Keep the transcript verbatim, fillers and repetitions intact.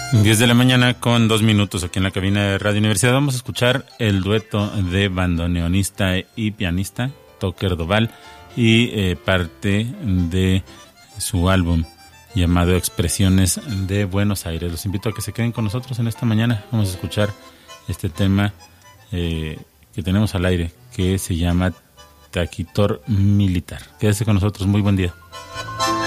diez de la mañana con dos minutos aquí en la cabina de Radio Universidad. Vamos a escuchar el dueto de bandoneonista y pianista Toker Doval y eh, parte de su álbum llamado Expresiones de Buenos Aires. Los invito a que se queden con nosotros en esta mañana. Vamos a escuchar este tema eh, que tenemos al aire, que se llama Taquitor Militar. Quédese con nosotros. Muy buen día.